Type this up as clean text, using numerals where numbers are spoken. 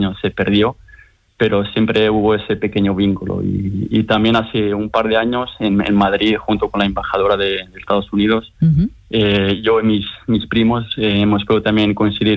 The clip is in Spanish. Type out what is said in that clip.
años se perdió, pero siempre hubo ese pequeño vínculo. Y también hace un par de años en Madrid, junto con la embajadora de Estados Unidos, yo y mis primos hemos podido también coincidir